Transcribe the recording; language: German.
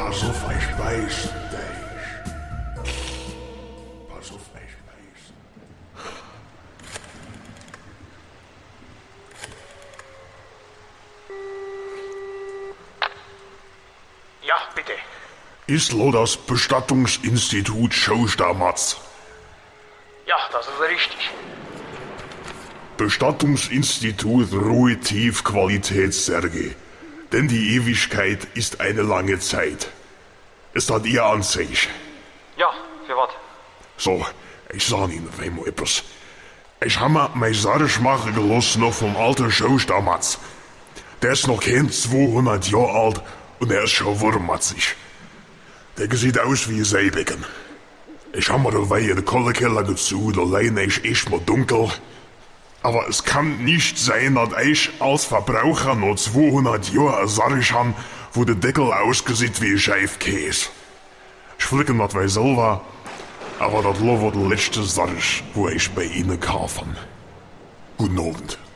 Pass auf, ich beiß dich. Pass auf, ich beiß. Ja, bitte. Ist lo das Bestattungsinstitut Schostamatz? Ja, das ist richtig. Bestattungsinstitut Ruhe Tief Qualitätssärge. Denn die Ewigkeit ist eine lange Zeit. Ist das Ihr Anzeichen? Ja, für was? So, ich sag Ihnen einmal etwas. Ich hab mir mein Sarg machen gelassen noch vom alten Schostamatz. Der ist noch kein 200 Jahre alt und er ist schon wurmatzig. Der sieht aus wie ein Seebecken. Ich hab mir dabei in den Kohlekeller gezogen, der Leine ist echt mal dunkel. Aber es kann nicht sein, dass ich als Verbraucher noch 200 Jahre ein Sarg habe, wo der Deckel aussieht wie ein Scheifkäse. Ich flicke das weiß selber, aber das war der letzte Sarg, wo ich bei Ihnen kaufen. Guten Abend.